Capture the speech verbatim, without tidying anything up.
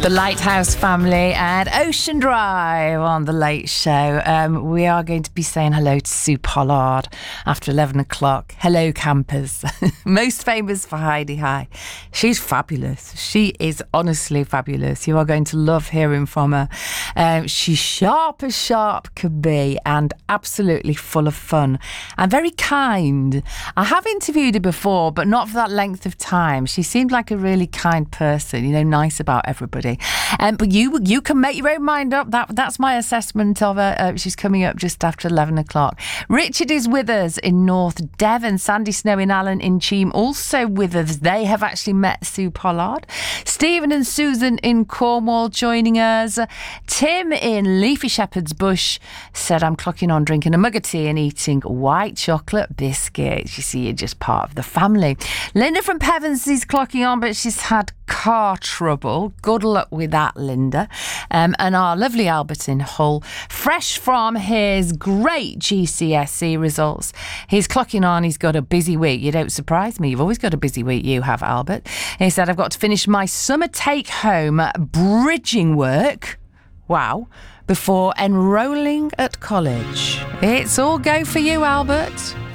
The Lighthouse Family and Ocean Drive on The Late Show. Um, we are going to be saying hello to Sue Pollard after eleven o'clock. Hello, campers. Most famous for Heidi High. She's fabulous. She is honestly fabulous. You are going to love hearing from her. Um, she's sharp as sharp can be and absolutely full of fun and very kind. I have interviewed her before, but not for that length of time. She seemed like a really kind person, you know, nice about everybody. Um, but you you can make your own mind up. That That's my assessment of her. Uh, she's coming up just after eleven o'clock. Richard is with us in North Devon. Sandy Snow in Allen in Cheam also with us. They have actually met Sue Pollard. Stephen and Susan in Cornwall joining us. Tim in Leafy Shepherd's Bush said, I'm clocking on drinking a mug of tea and eating white chocolate biscuits. You see, you're just part of the family. Linda from Pevensey's clocking on, but she's had car trouble. Good luck with that, Linda. Um, and our lovely Albert in Hull, fresh from his great G C S E results. He's clocking on. He's got a busy week. You don't surprise me. You've always got a busy week. You have, Albert. He said, I've got to finish my summer take-home bridging work. Wow. Before enrolling at college. It's all go for you, Albert.